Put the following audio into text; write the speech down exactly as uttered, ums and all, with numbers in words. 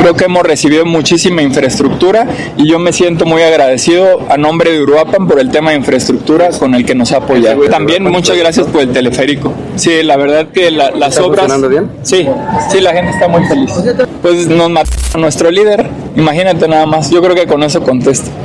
Creo que hemos recibido muchísima infraestructura y yo me siento muy agradecido a nombre de Uruapan por el tema de infraestructura con el que nos ha apoyado. También muchas gracias por el teleférico. Sí, la verdad que la, las ¿Está obras... funcionando bien? Sí, sí, la gente está muy feliz. Pues nos mató a nuestro líder, imagínate nada más, yo creo que con eso contesto.